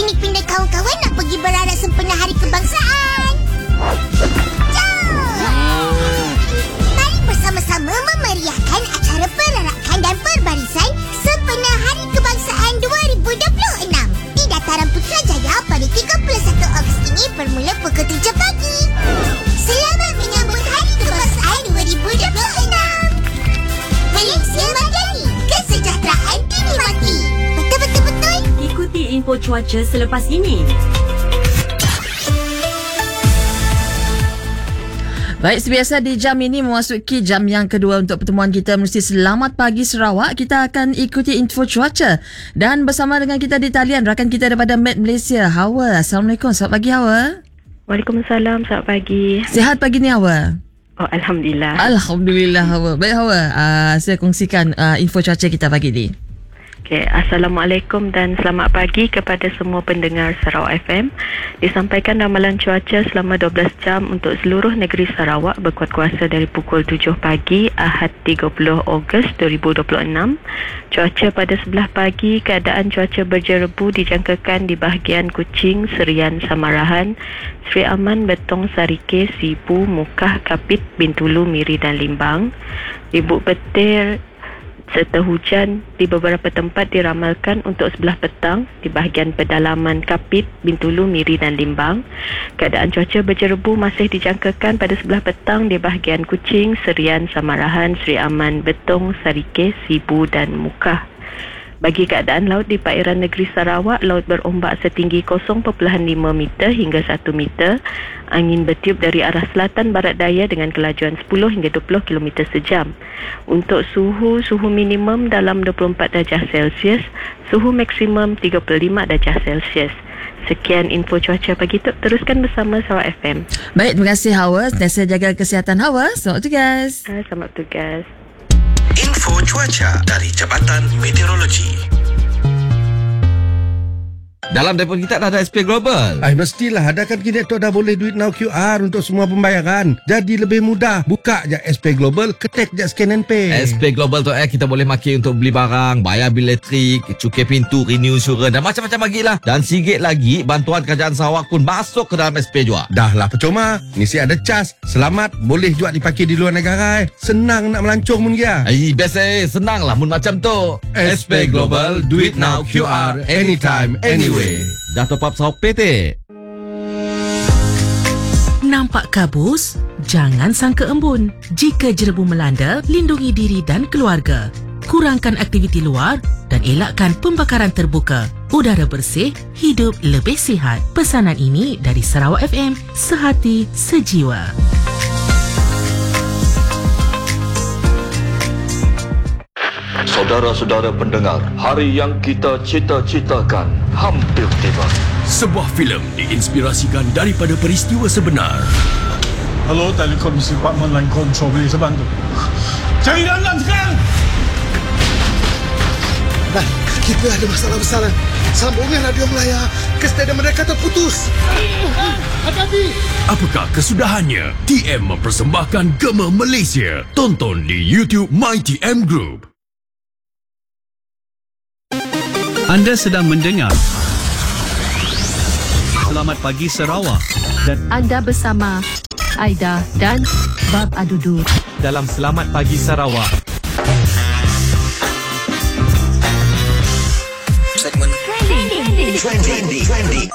Pindah kawan-kawan nak pergi berarak sempena Hari Kebangsaan. Jom! Mari bersama-sama memeriahkan acara perarakan dan perbarisan sempena Hari Kebangsaan 2026 di Dataran Putrajaya pada 31 Ogos ini bermula pukul 7 pagi. Selamat menyambut Hari Kebangsaan 2026. Malaysia Madani, kesejahteraan dinikmati. Betul-betul-betul. Ikuti info cuaca selepas ini. Baik, sebiasa di jam ini memasuki jam yang kedua untuk pertemuan kita mesti Selamat Pagi Sarawak. Kita akan ikuti info cuaca dan bersama dengan kita di talian rakan kita daripada Met Malaysia, Hawa. Assalamualaikum. Selamat pagi, Hawa. Waalaikumsalam. Selamat pagi. Sihat pagi ni, Hawa? Oh, Alhamdulillah. Alhamdulillah, Hawa. Baik, Hawa. Saya kongsikan info cuaca kita pagi ni. Okay. Assalamualaikum dan selamat pagi kepada semua pendengar Sarawak FM. Disampaikan ramalan cuaca selama 12 jam untuk seluruh negeri Sarawak berkuat kuasa dari pukul 7 pagi Ahad 30 Ogos 2026. Cuaca pada sebelah pagi, keadaan cuaca berjerebu dijangkakan di bahagian Kuching, Serian, Samarahan, Sri Aman, Betong, Sarike, Sibu, Mukah, Kapit, Bintulu, Miri dan Limbang. Di Buk Betir serta hujan di beberapa tempat diramalkan untuk sebelah petang di bahagian pedalaman Kapit, Bintulu, Miri dan Limbang. Keadaan cuaca berjerebu masih dijangkakan pada sebelah petang di bahagian Kuching, Serian, Samarahan, Sri Aman, Betong, Sarike, Sibu dan Mukah. Bagi keadaan laut di perairan negeri Sarawak, laut berombak setinggi 0.5 meter hingga 1 meter. Angin bertiup dari arah selatan barat daya dengan kelajuan 10 hingga 20 km sejam. Untuk suhu minimum dalam 24 darjah Celsius, suhu maksimum 35 darjah Celsius. Sekian info cuaca pagi tu. Teruskan bersama Sarawak FM. Baik, terima kasih, Hawa. Saya jaga kesihatan, Hawa. Selamat tugas. Selamat tugas. Info cuaca dari Jabatan Meteorologi. Dalam telefon kita dah ada SP Global. Mestilah. Ada kan kini tu dah boleh duit now QR untuk semua pembayaran. Jadi lebih mudah. Buka je SP Global, ketik je scan and pay. SP Global tu kita boleh maki untuk beli barang, bayar bil elektrik, cukai pintu, renew insurans dan macam-macam lagi lah. Dan sikit lagi bantuan kerajaan Sarawak pun masuk ke dalam SP juga. Dah lah percuma. Ni si ada cas. Selamat. Boleh juga dipakai di luar negara. Senang nak melancong pun dia. Best senang lah mun macam tu. SP Global, do it now QR, anytime, anywhere. Dah top up Sarawak PT. Nampak kabus? Jangan sangka embun. Jika jerebu melanda, lindungi diri dan keluarga. Kurangkan aktiviti luar dan elakkan pembakaran terbuka. Udara bersih, hidup lebih sihat. Pesanan ini dari Sarawak FM, sehati sejiwa. Saudara-saudara pendengar, hari yang kita cita-citakan hampir tiba. Sebuah filem diinspirasikan daripada peristiwa sebenar. Hello, Telekomisi Department Line Control, boleh saya bantu? Cari dalam sekarang! Nah, kita ada masalah besar. Sambungan radio Melaya ke stadium mereka terputus. Hati-hati! Apakah kesudahannya? TM mempersembahkan Gema Malaysia. Tonton di YouTube MyTM Group. Anda sedang mendengar Selamat Pagi Sarawak dan anda bersama Aida dan Bab Adudu dalam Selamat Pagi Sarawak. Segmen Trendy.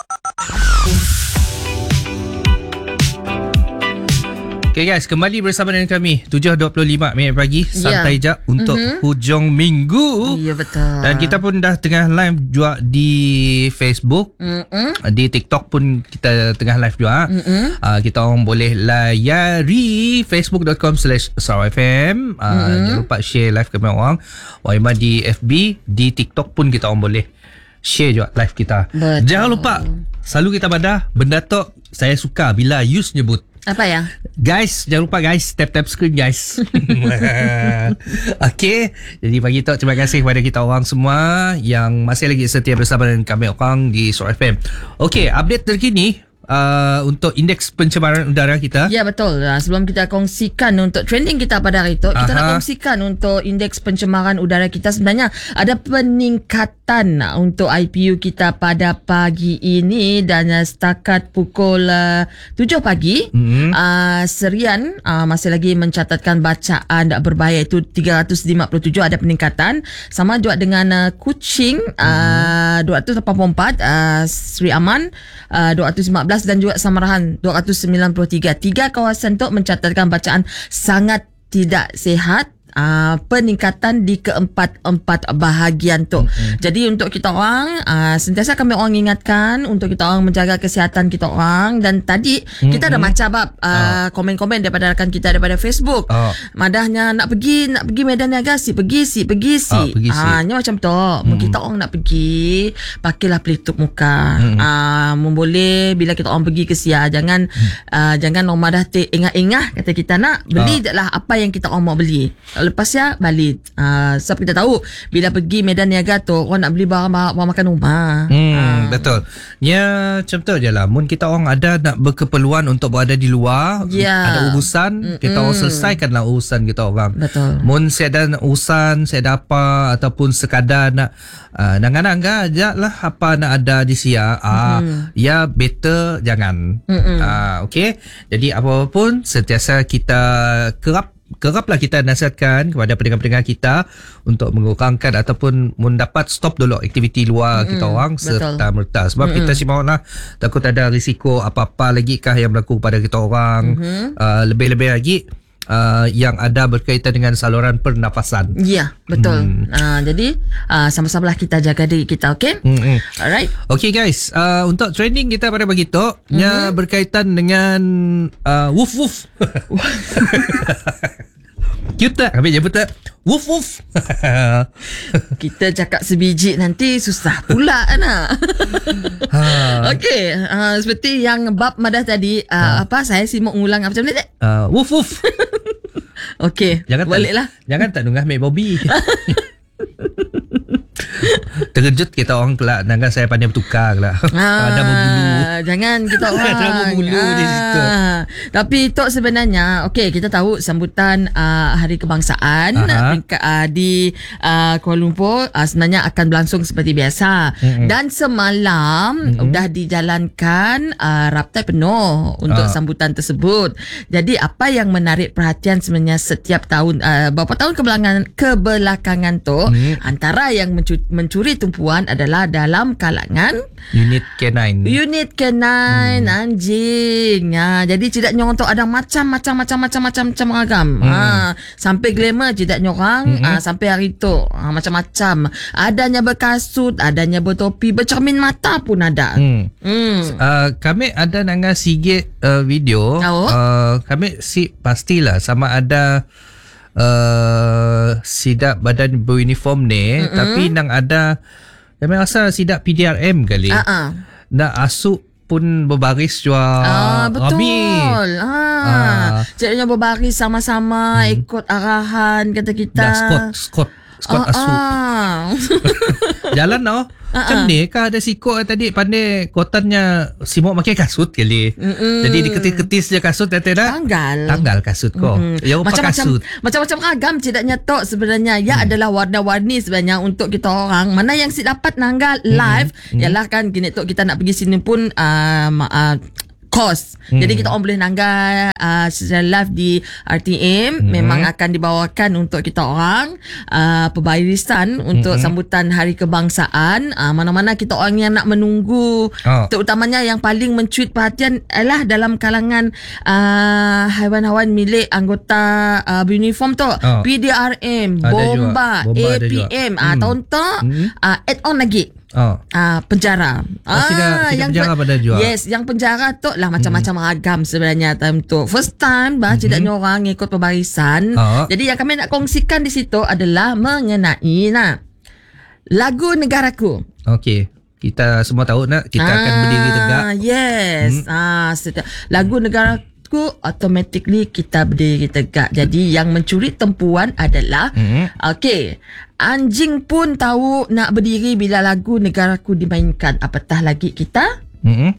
Okay guys, kembali bersama dengan kami 7.25 minit pagi. Santai jap untuk hujung minggu. Ya, betul. Dan kita pun dah tengah live juga di Facebook. Di TikTok pun kita tengah live juga. Kita orang boleh layari facebook.com/sarawakfm. Jangan lupa share live kami orang. Waiman di FB, di TikTok pun kita orang boleh share juga live kita. Betul. Jangan lupa, selalu kita badah benda tu saya suka bila Yus nyebut. Apa yang? Guys, jangan lupa guys, tap screen guys. Okay, jadi pagi tu terima kasih kepada kita orang semua yang masih lagi setia bersama dengan kami orang di Sarawak FM. Okay, update terkini untuk indeks pencemaran udara kita. Ya, betul. Sebelum kita kongsikan untuk trending kita pada hari itu, kita nak kongsikan untuk indeks pencemaran udara kita. Sebenarnya ada peningkatan untuk IPU kita pada pagi ini, dan setakat pukul 7 pagi Serian masih lagi mencatatkan bacaan berbahaya itu 357, ada peningkatan. Sama juga dengan Kuching 284, Sri Aman 215 dan juga Samarahan 293. 3 kawasan tu mencatatkan bacaan sangat tidak sihat. Peningkatan di keempat-empat bahagian tu. Jadi untuk kita orang sentiasa kami orang ingatkan untuk kita orang menjaga kesihatan kita orang. Dan tadi kita ada macam komen-komen daripada rakan kita daripada Facebook. Madahnya nak pergi Medan Niaga pergi. Ni macam tu. Kita orang nak pergi, pakailah pelitup muka. Boleh bila kita orang pergi ke Sia, jangan orang madah ingat kata kita nak beli lah apa yang kita orang mau beli. Lepas ya balik. Sebab kita tahu bila pergi Medan Niaga tu orang nak beli barang makan rumah. Betul. Ya, macam tu je lah. Mun kita orang ada nak berkeperluan untuk berada di luar, ada urusan, kita orang selesaikanlah urusan kita orang. Betul. Mun saya ada urusan, saya ada apa, ataupun sekadar nak nangga aja lah apa nak ada di Sia. Ya better jangan. Okay. Jadi apapun sentiasa kita keraplah kita nasihatkan kepada pendengar-pendengar kita untuk mengurangkan ataupun mendapat stop dulu aktiviti luar kita orang serta-merta. Sebab kita semua takut ada risiko apa-apa lagi kah yang berlaku pada kita orang. Lebih-lebih lagi yang ada berkaitan dengan saluran pernafasan. Ya, betul. Jadi sama-samalah kita jaga diri kita, okay? Alright. Okay guys, untuk trending kita pada pagi tu berkaitan dengan woof woof. Cute tak? Habis je betul. Woof woof. Kita cakap sebiji nanti susah pula nak. Okey, seperti yang bab madah tadi, saya simak ulang macam ni tak? Woof woof. Okey, baliklah. Jangan tak dengar Mek Bobby. Terkejut kita orang kelak nangga saya pandai bertukar kelak. Ada berbulu. Jangan kita orang. Ada berbulu di situ. Tapi itu sebenarnya kita tahu sambutan Hari Kebangsaan di Kuala Lumpur sebenarnya akan berlangsung seperti biasa. Dan semalam sudah dijalankan raptai penuh untuk sambutan tersebut. Jadi apa yang menarik perhatian sebenarnya setiap tahun, beberapa tahun kebelakangan tu, antara yang mencuri tumpuan adalah dalam kalangan unit K9 anjing. Jadi tidak nyorang tu ada macam-macam ragam. Sampai glamour tidak nyorang sampai hari tu macam-macam. Adanya berkasut, adanya bertopi, bercermin mata pun ada. Kami ada nangga sikit video. Kami pastilah sama ada sidak badan beruniform ni, tapi nang ada kami rasa sidak PDRM kali. Nak asuk pun berbaris jua. Betul. Ciknya berbaris sama-sama ikut arahan kata kita. Skot asuk. Jalan macam ni kah ada sikok tadi pandai kotannya simok pakai kasut kali. Jadi diketis-ketis je kasut tanggal kasut ko. Ya macam-macam ragam cidaknya tok sebenarnya. Adalah warna-warni sebenarnya untuk kita orang. Mana yang si dapat nanggal live ialah kan gini tok kita nak pergi sini pun kos. Jadi kita orang boleh nanggal secara live di RTM. Memang akan dibawakan untuk kita orang pembarisan untuk sambutan Hari Kebangsaan. Mana-mana kita orang yang nak menunggu, terutamanya yang paling mencuit perhatian adalah dalam kalangan haiwan-haiwan milik anggota beruniform tu. PDRM, bomba APM. Tahun tu add-on lagi. Penjara. Yang penjara pada jual. Yes, yang penjara tu lah macam-macam ragam sebenarnya time tu. First time tidak nyorang ikut pembarisan. Jadi yang kami nak kongsikan di situ adalah mengenai lagu Negaraku. Okey. Kita semua tahu kita akan berdiri tegak. Yes. Lagu Negaraku automatically kita berdiri tegak. Jadi yang mencuri tempuan adalah anjing pun tahu nak berdiri bila lagu Negaraku dimainkan. Apatah lagi kita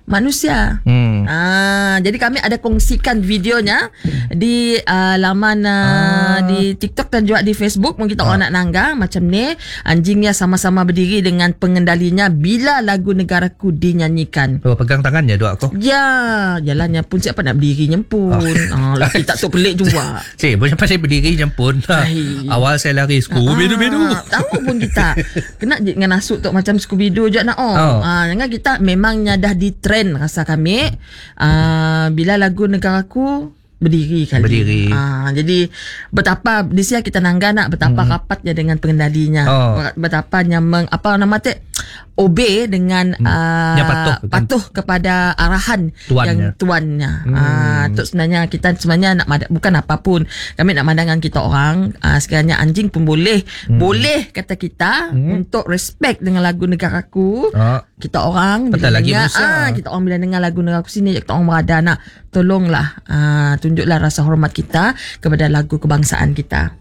manusia. Jadi kami ada kongsikan videonya di laman di TikTok dan juga di Facebook. Mungkin kita orang nak nangga macam ni, anjingnya sama-sama berdiri dengan pengendalinya bila lagu Negaraku dinyanyikan. Pegang tangannya dua aku. Ya, jalannya pun siapa nak berdiri nyempun. Laki tak tu pelik juga. Cik, macam saya berdiri nyempun. Awal saya lari Scooby-Doo. Tahu pun kita kena dengan nasuk tu macam Scooby-Doo je nak jangan kita memangnya dah di trend rasa kami. Bila lagu Negaraku berdiri kali. Jadi betapa di sini kita nangga betapa rapatnya dengan pengendalinya. Betapa nyamang obey dengan patuh kepada arahan tuannya. Itu sebenarnya kita sebenarnya nak bukan apapun. Kami nak mandangan kita orang sekiranya anjing pun boleh kata kita untuk respect dengan lagu Negaraku. Kita orang bila dengar kita orang bila dengar lagu Negaraku sini kita orang berada nak tolonglah tunjuklah rasa hormat kita kepada lagu kebangsaan kita.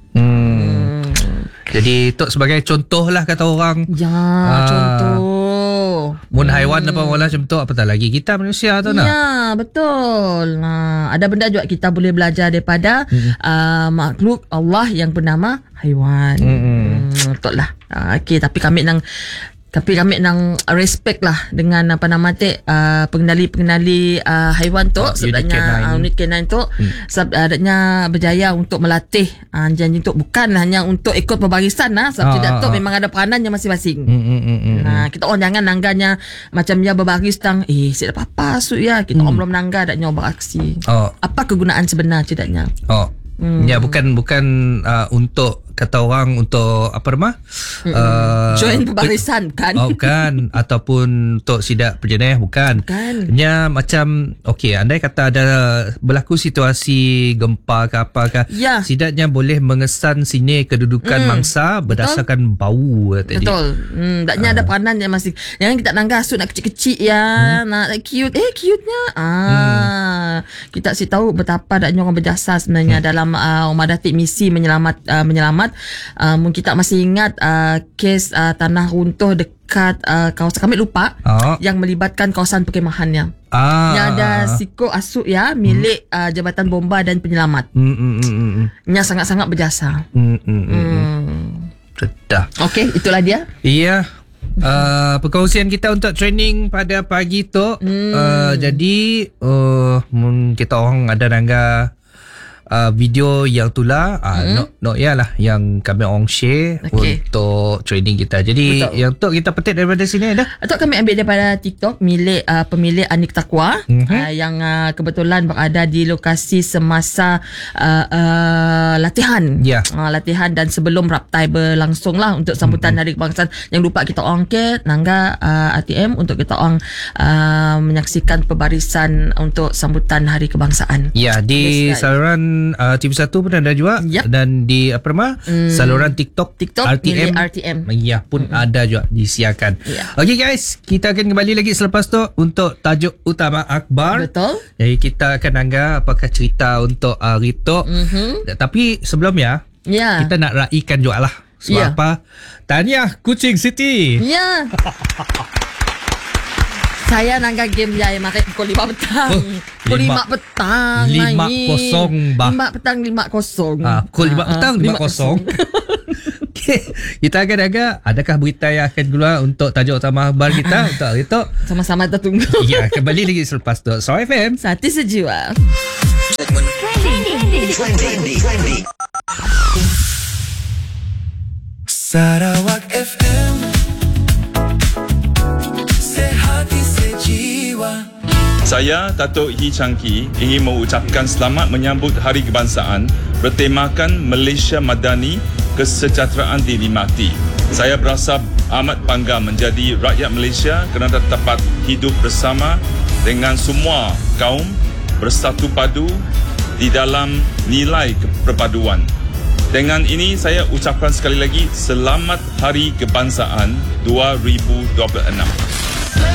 Jadi Tok sebagai contoh lah kata orang. Contoh. Mun haiwan apa wala macam tu, apatah lagi kita manusia tu nak. Ya, betul. Ada benda juga kita boleh belajar daripada makhluk Allah yang bernama haiwan. Betul lah. Okey, tapi kami nang respect lah dengan pengendali haiwan tu sebenarnya unit K9 tu adanya berjaya untuk melatih anjing tu bukan hanya untuk ikut perbarisan sebab tidak tu memang ada peranannya masing-masing. Kita orang jangan nangganya macam dia berbaris tang siap apa su ya kita orang belum nangga dak nyoba beraksi. Apa kegunaan sebenar tidaknya? Ya bukan untuk kata orang untuk join perbarisan kan? Bukan ataupun untuk sidak perjenayah bukan. Nya macam andai kata ada berlaku situasi gempa ke apa ke, sidaknya boleh mengesan sini kedudukan mangsa berdasarkan bau tadi. Betul. Daknya ada peranan yang masih jangan kita nangga asuk nak kecil-kecil nak cute cute-nya. Kita tahu betapa daknya orang berjasa sebenarnya dalam umadati misi menyelamat mungkin kita masih ingat kes tanah runtuh dekat kawasan kami lupa yang melibatkan kawasan perkemahannya. Yang ada siko asuk milik Jabatan Bomba dan Penyelamat. Yang sangat-sangat berjasa. Okey, itulah dia. Iya. Perkongsian kita untuk training pada pagi tu. Jadi kita orang ada nangga video yang itulah yalah yang kami orang share untuk training kita. Jadi yang tu kita petik daripada sini dah. Atau kami ambil daripada TikTok milik pemilik Anik Takwa yang kebetulan berada di lokasi semasa latihan. Latihan dan sebelum raptai berlangsung lah untuk sambutan Hari Kebangsaan. Yang lupa kita orang nangga ATM untuk kita orang menyaksikan pembarisan untuk sambutan Hari Kebangsaan. Ya, di saluran TV1 pun ada juga dan di saluran TikTok RTM. Ya pun ada juga disiarkan. Okey guys, kita akan kembali lagi selepas tu untuk tajuk utama akhbar. Betul. Jadi kita akan anggap apakah cerita untuk Rito. Tapi sebelumnya kita nak raikan juga lah. Sebab apa? Tahniah Kuching City. Saya nangga game yang makai pukul 5 petang. Pukul 5 petang. 5-0 bah. 5 petang 5-0. Pukul 5 petang 5-0. Okay. Kita akan adakah berita yang akan keluar untuk tajuk utama akhbar kita untuk Rito? Sama-sama kita tunggu. Ya, kembali lagi selepas tu. So FM Sati Sejiwa. Sarawak FM. Saya, Datuk Hee Chang Kee, ingin mengucapkan selamat menyambut Hari Kebangsaan bertemakan Malaysia Madani, Kesejahteraan Dinikmati. Saya berasa amat bangga menjadi rakyat Malaysia kerana dapat hidup bersama dengan semua kaum bersatu padu di dalam nilai perpaduan. Dengan ini saya ucapkan sekali lagi Selamat Hari Kebangsaan 2026.